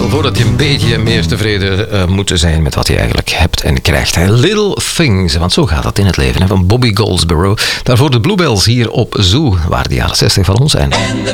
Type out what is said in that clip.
voordat je een beetje meer tevreden moet zijn met wat je eigenlijk hebt en krijgt. Little Things, want zo gaat dat in het leven, van Bobby Goldsboro. Daarvoor de Bluebells hier op Zoo, waar de jaren 60 van ons zijn.